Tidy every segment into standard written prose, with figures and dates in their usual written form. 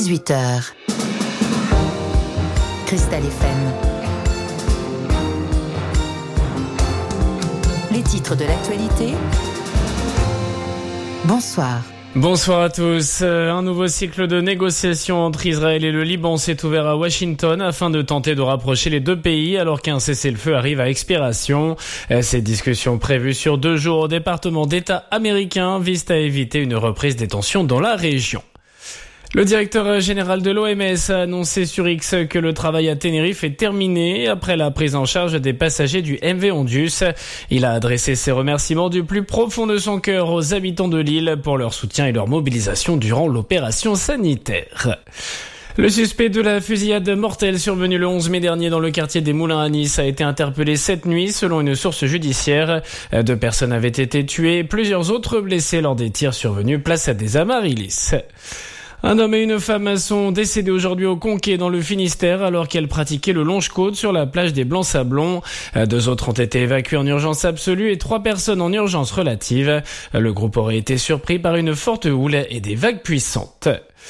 18h. Cristal FM. Les titres de l'actualité. Bonsoir. Bonsoir à tous. Un nouveau cycle de négociations entre Israël et le Liban s'est ouvert à Washington afin de tenter de rapprocher les deux pays alors qu'un cessez-le-feu arrive à expiration. Ces discussions prévues sur 2 jours au département d'État américain visent à éviter une reprise des tensions dans la région. Le directeur général de l'OMS a annoncé sur X que le travail à Tenerife est terminé après la prise en charge des passagers du MV Ondius. Il a adressé ses remerciements du plus profond de son cœur aux habitants de l'île pour leur soutien et leur mobilisation durant l'opération sanitaire. Le suspect de la fusillade mortelle survenue le 11 mai dernier dans le quartier des Moulins à Nice a été interpellé cette nuit selon une source judiciaire. 2 personnes avaient été tuées et plusieurs autres blessées lors des tirs survenus place des Amaryllis. Un homme et une femme sont décédés aujourd'hui au Conquet dans le Finistère alors qu'elles pratiquaient le longe-côte sur la plage des Blancs-Sablons. 2 autres ont été évacués en urgence absolue et 3 personnes en urgence relative. Le groupe aurait été surpris par une forte houle et des vagues puissantes.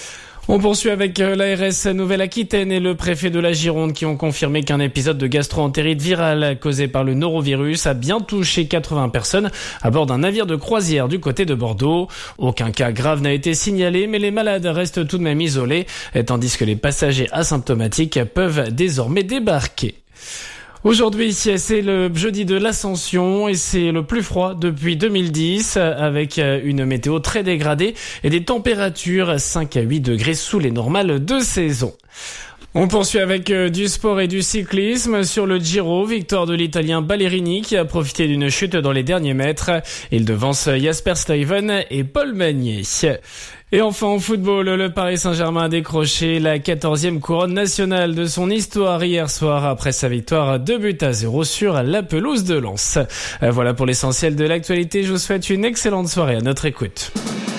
On poursuit avec l'ARS Nouvelle-Aquitaine et le préfet de la Gironde qui ont confirmé qu'un épisode de gastro-entérite virale causé par le norovirus a bien touché 80 personnes à bord d'un navire de croisière du côté de Bordeaux. Aucun cas grave n'a été signalé, mais les malades restent tout de même isolés, tandis que les passagers asymptomatiques peuvent désormais débarquer. Aujourd'hui, c'est le jeudi de l'Ascension et c'est le plus froid depuis 2010 avec une météo très dégradée et des températures 5 à 8 degrés sous les normales de saison. On poursuit avec du sport et du cyclisme. Sur le Giro, victoire de l'Italien Ballerini qui a profité d'une chute dans les derniers mètres. Il devance Jasper Stuyven et Paul Magnier. Et enfin en football, le Paris Saint-Germain a décroché la 14e couronne nationale de son histoire hier soir après sa victoire 2-0 sur la pelouse de Lens. Voilà pour l'essentiel de l'actualité. Je vous souhaite une excellente soirée à notre écoute.